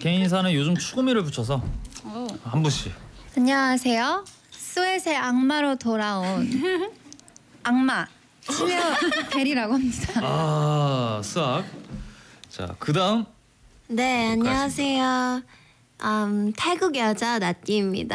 개인 인사는 요즘 추구미를 붙여서 한 분씩. 안녕하세요. 스웨트의 악마로 돌아온 악마 실레어 베리라고 합니다. 스악. 자, 그다음. 네, 안녕하세요. 태국 여자 나띠입니다.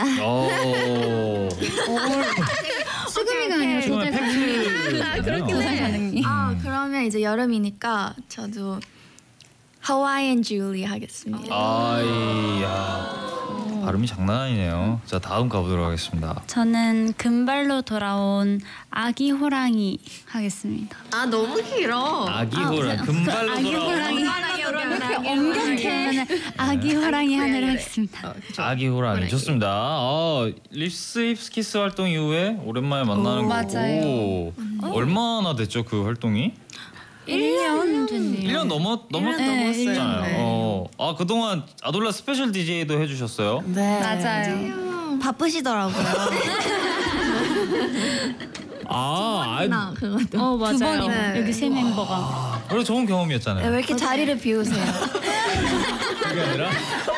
수금이가 아니라 처음에 조달 가능님. 그러면 이제 여름이니까 저도 하와이안 줄리 하겠습니다. 아이야. 발음이 장난 아니네요. 자, 다음 가보도록 하겠습니다. 저는 금발로 돌아온 아기 호랑이 하겠습니다. 너무 길어. 아기 호랑이. 금발로 아기 돌아온 호랑이 이렇게 엉겨놓으면 아기 호랑이 하늘 하겠습니다. 아기 호랑이 좋습니다. 립스 키스 활동 이후에 오랜만에 만나는 거고. 맞아요. 얼마나 됐죠 그 활동이? 1년 됐네요. 1년 넘었잖아요. 그동안 아돌라 스페셜 DJ도 해주셨어요. 네. 맞아요. 바쁘시더라고요. 그것도. 맞아요. 두 번이나. 여기 세 멤버가. 그래 좋은 경험이었잖아요. 왜 이렇게 자리를 비우세요? 그게 아니라.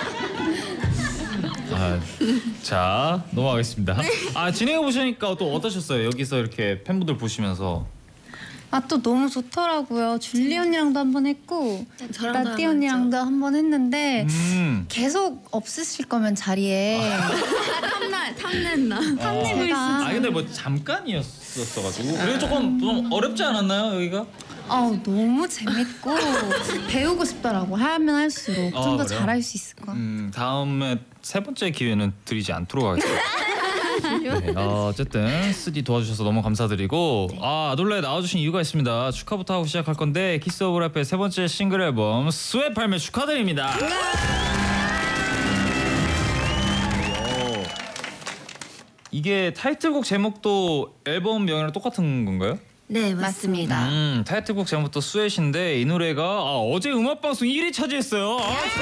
자 넘어가겠습니다. 진행해 보시니까 또 어떠셨어요? 여기서 이렇게 팬분들 보시면서. 또 너무 좋더라고요. 줄리 언니랑도 한 번 했고 나띠 언니랑도 한 번 했는데 계속 없으실 거면 자리에 탐냈나? 탐내고 있어. 근데 뭐 잠깐이었어가지고 그래 좀 어렵지 않았나요 여기가? 너무 재밌고 배우고 싶더라고. 하면 할수록 좀 더 그래요? 잘할 수 있을 것 같아요. 다음에 세 번째 기회는 드리지 않도록 하겠습니다. 네, 어쨌든 스디 도와주셔서 너무 감사드리고 아돌라에 나와주신 이유가 있습니다. 축하부터 하고 시작할 건데 키스 오브 래프의 세 번째 싱글 앨범 스웨트 발매 축하드립니다. 이게 타이틀곡 제목도 앨범 명이랑 똑같은 건가요? 네, 맞습니다. 타이틀곡 제목도 스웨트인데 이 노래가 어제 음악방송 1위 차지했어요.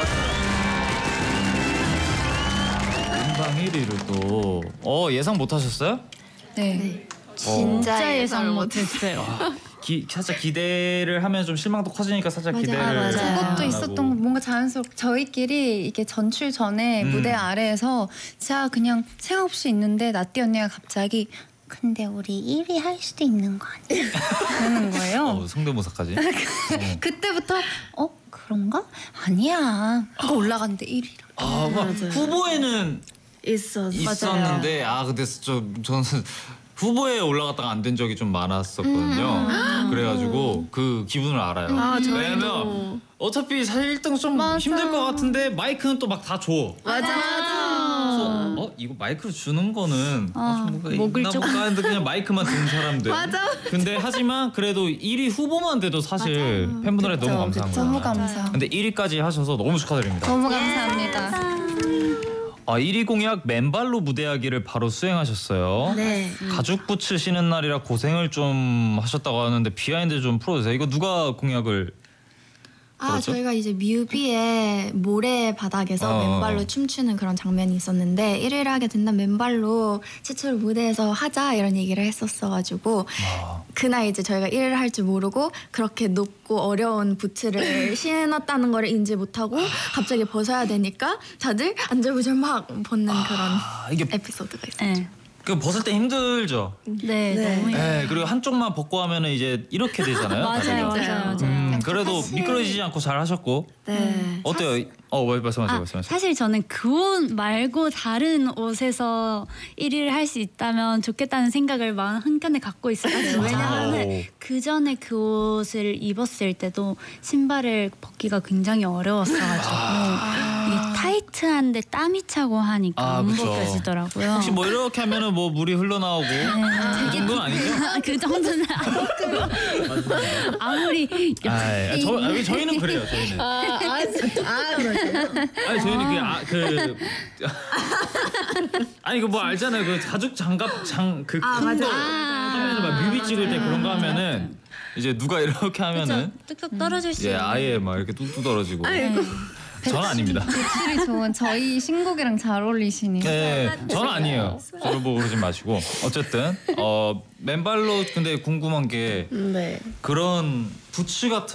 음방 1위를 또 예상 못하셨어요? 네. 진짜 예상 못했어요. 살짝 기대를 하면 좀 실망도 커지니까 살짝 기대를. 맞아요. 그것도 있었던 거 뭔가 자연스럽게 저희끼리 이게 전출 전에 무대 아래에서 진짜 그냥 생각 없이 있는데 나띠 언니가 갑자기 근데 우리 1위 할 수도 있는 거 아니야? 그러는 거예요. 성대모사까지. 그때부터 그런가? 아니야 하고 올라갔는데 1위라. 후보에는 있었는데 근데 저는 후보에 올라갔다가 안 된 적이 좀 많았었거든요. 그래가지고 그 기분을 알아요. 왜냐면 어차피 사실 1등 좀 힘들 것 같은데 마이크는 또 막 다 줘. 맞아. 그래서 이거 마이크로 주는 거는 좀 뭔가 목을 있나 볼까 했는데 그냥 마이크만 든 사람들. 근데 하지만 그래도 1위 후보만 돼도 사실 팬분들한테 너무 감사한 거예요. 너무 감사. 근데 1위까지 하셔서 너무 축하드립니다. 너무 감사합니다. 1위 공약 맨발로 무대하기를 바로 수행하셨어요. 네. 가죽 부츠 신은 날이라 고생을 좀 하셨다고 하는데 비하인드 좀 풀어주세요. 이거 누가 공약을 그렇죠? 저희가 이제 뮤비에 모래 바닥에서 맨발로 춤추는 그런 장면이 있었는데 1위를 하게 된다면 맨발로 최초로 무대에서 하자 이런 얘기를 했었어가지고 그날 이제 저희가 1위를 할 줄 모르고 그렇게 높고 어려운 부츠를 신었다는 걸 인지 못하고 갑자기 벗어야 되니까 다들 안절부절 막 벗는 그런 이게 에피소드가 있었죠. 네. 그 벗을 때 힘들죠. 네. 너무 그리고 한쪽만 벗고 하면은 이제 이렇게 되잖아요. 맞아요. 그래도 미끄러지지 않고 잘 하셨고. 네. 어때요? 말씀하세요. 사실 저는 그 옷 말고 다른 옷에서 1위를 할 수 있다면 좋겠다는 생각을 마음 한켠에 갖고 있어가지고 왜냐하면 그 전에 그 옷을 입었을 때도 신발을 벗기가 굉장히 어려웠어가지고 이게 타이트한데 땀이 차고 하니까 안 그쵸. 벗겨지더라고요. 혹시 뭐 이렇게 하면은 뭐 물이 흘러나오고 그 정도는 아니죠? 그 정도는 아무리 저희는 그래요. 저희는. 아니 저희는 아니 그 뭐 알잖아요. 그 가죽 장갑 그 큰 거 하면은 막 뮤비 찍을 때 그런 거 하면은 이제 누가 이렇게 하면은 뚝뚝 떨어질 수 있는. 아예 막 이렇게 뚝뚝 떨어지고. 저는 아닙니다. 배출이 좋은 저희 신곡이랑 잘 어울리시네요. 네, 저는 아니에요. 저를 보고 그러지 마시고 어쨌든 맨발로 근데 궁금한 게 그런 부츠 같은